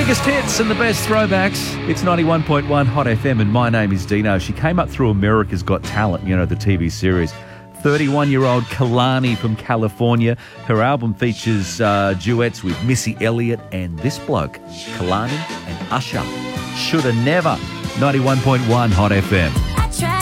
biggest hits and the best throwbacks. It's 91.1 Hot FM and my name is Dino. She came up through America's Got Talent, you know, the TV series. 31-year-old Kehlani from California. Her album features duets with Missy Elliott and this bloke, Kehlani and Usher. Shoulda Never. 91.1 Hot FM.